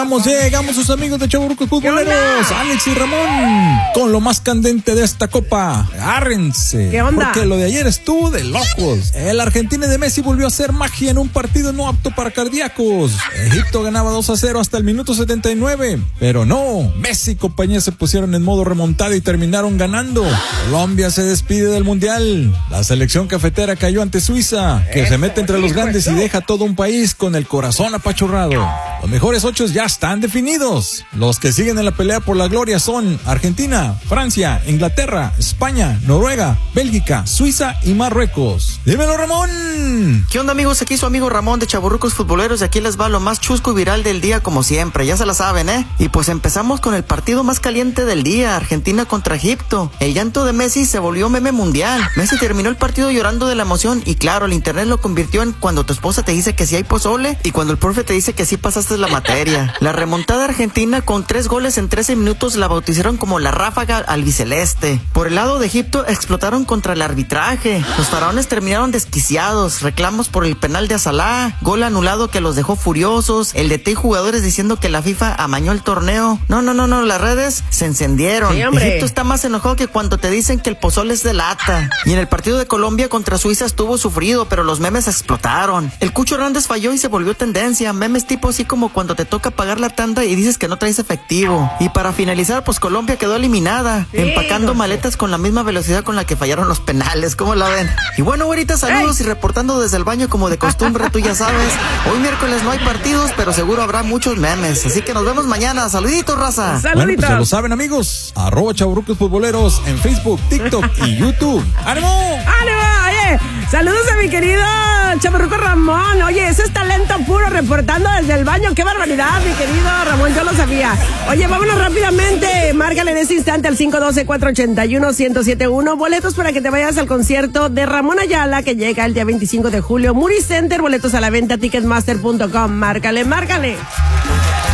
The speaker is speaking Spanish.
Llegamos sus amigos de Chavorrucos Futboleros, Alex y Ramón, con lo más candente de esta copa. Agárrense. ¿Qué onda? Porque lo de ayer estuvo de locos. El Argentina de Messi volvió a hacer magia en un partido no apto para cardíacos. Egipto ganaba 2-0 hasta el minuto 79. Pero no, Messi y compañía se pusieron en modo remontada y terminaron ganando. Colombia se despide del Mundial. La selección cafetera cayó ante Suiza, que se mete entre los grandes y deja todo un país con el corazón apachurrado. Los mejores 8 ya están definidos. Los que siguen en la pelea por la gloria son Argentina, Francia, Inglaterra, España, Noruega, Bélgica, Suiza y Marruecos. ¡Dímelo, Ramón! ¿Qué onda, amigos? Aquí su amigo Ramón de Chavorrucos Futboleros y aquí les va lo más chusco y viral del día como siempre, ya se la saben, ¿eh? Y pues empezamos con el partido más caliente del día, Argentina contra Egipto. El llanto de Messi se volvió meme mundial. Messi terminó el partido llorando de la emoción y claro, el internet lo convirtió en cuando tu esposa te dice que sí hay pozole y cuando el profe te dice que sí pasaste la materia. La remontada argentina con 3 goles en 13 minutos la bautizaron como la ráfaga albiceleste. Por el lado de Egipto explotaron contra el arbitraje. Los faraones terminaron desquiciados, reclamos por el penal de Salah, gol anulado que los dejó furiosos, el DT y jugadores diciendo que la FIFA amañó el torneo. No, las redes se encendieron. Sí, Egipto está más enojado que cuando te dicen que el pozole es de lata. Y en el partido de Colombia contra Suiza estuvo sufrido, pero los memes explotaron. El Cucho Hernández falló y se volvió tendencia. Memes tipo así como cuando te toca pagar la tanda y dices que no traes efectivo. Y para finalizar, pues Colombia quedó eliminada, empacando maletas con la misma velocidad con la que fallaron los penales. ¿Cómo la ven? Y bueno, güerita, saludos y reportando desde el baño como de costumbre, tú ya sabes. Hoy miércoles no hay partidos, pero seguro habrá muchos memes. Así que nos vemos mañana. Saluditos, raza. Saluditos. Bueno, pues ya lo saben, amigos. @Chavorrucos Futboleros en Facebook, TikTok y YouTube. ¡Ánimo! ¡Ánimo! Oye, saludos a mi querido Chavorruco Ramón. Oye, ese es talento puro reportando desde el baño. ¡Qué barbaridad, mi querido Ramón! Yo lo sabía. Oye, vámonos rápidamente. Márcale en este instante al 512-481-1071. Boletos para que te vayas al concierto de Ramón Ayala, que llega el día 25 de julio. Muri Center, boletos a la venta, ticketmaster.com. Márcale.